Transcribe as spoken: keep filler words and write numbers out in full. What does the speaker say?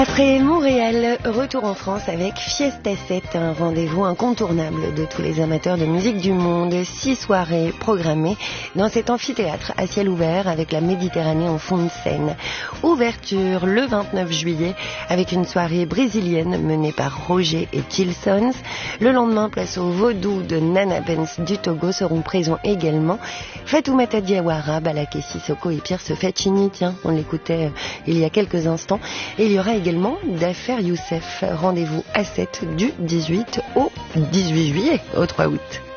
Après Montréal, retour en France avec Fiesta sept, un rendez-vous incontournable de tous les amateurs de musique du monde. Six soirées programmées dans cet amphithéâtre à ciel ouvert avec la Méditerranée en fond de scène. Ouverture le vingt-neuf juillet avec une soirée brésilienne menée par Roger et Tilsons. Le lendemain, place au Vaudou de Nana Benz du Togo seront présents également. Fatoumata Diawara, Balaké Sissoko et Pierre Faccini, tiens, on l'écoutait il y a quelques instants. Et il y aura également Dafer Youssef. Rendez-vous à sept du dix-huit au dix-huit juillet, au trois août.